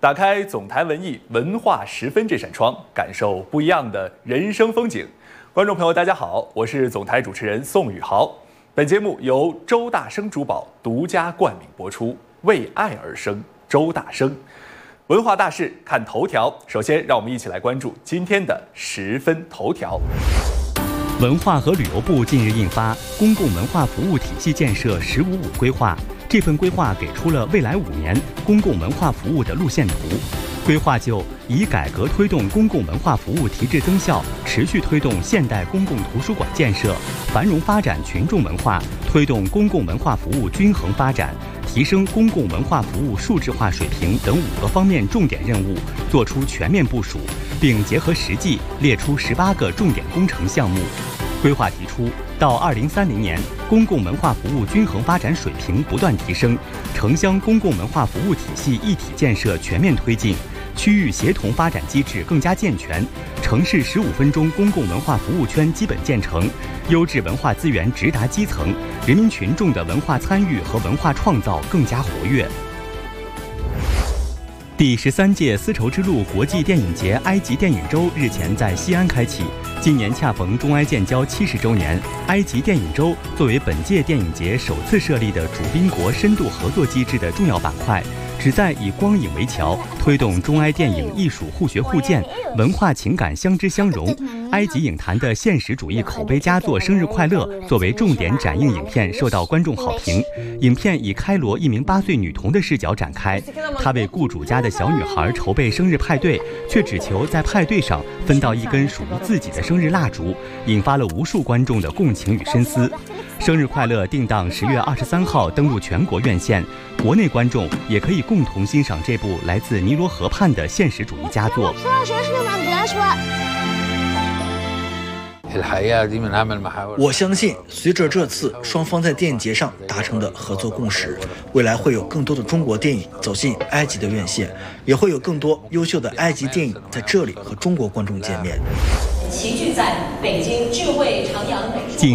打开总台文艺文化十分这扇窗，感受不一样的人生风景。观众朋友，大家好，我是总台主持人宋宇豪。本节目由周大生珠宝独家冠名播出，为爱而生，周大生。文化大事看头条，首先让我们一起来关注今天的十分头条。 文化和旅游部近日印发《公共文化服务体系建设“十五五”规划》，这份规划给出了未来5年公共文化服务的路线图。规划就以改革推动公共文化服务提质增效，持续推动现代公共图书馆建设，繁荣发展群众文化，推动公共文化服务均衡发展，提升公共文化服务数字化水平等5个方面重点任务，作出全面部署，并结合实际列出18个重点工程项目。规划提出，到2030年，公共文化服务均衡发展水平不断提升，城乡公共文化服务体系一体建设全面推进，区域协同发展机制更加健全，城市15分钟公共文化服务圈基本建成，优质文化资源直达基层，人民群众的文化参与和文化创造更加活跃。第13届丝绸之路国际电影节埃及电影周日前在西安开启，今年恰逢中埃建交70周年，埃及电影周作为本届电影节首次设立的主宾国深度合作机制的重要板块，旨在以光影为桥，推动中埃电影艺术互学互鉴，文化情感相知相融。埃及影坛的现实主义口碑佳作《生日快乐》作为重点展映影片受到观众好评。影片以开罗一名8岁女童的视角展开，她为雇主家的小女孩筹备生日派对，却只求在派对上分到一根属于自己的生日蜡烛，引发了无数观众的共情与深思。生日快乐定档10月23号登陆全国院线，国内观众也可以共同欣赏这部来自尼罗河畔的现实主义佳作。 我相信，随着这次双方在电影节上达成的合作共识，未来会有更多的中国电影走进埃及的院线，也会有更多优秀的埃及电影在这里和中国观众见面。 齐聚在北京智慧徜徉美术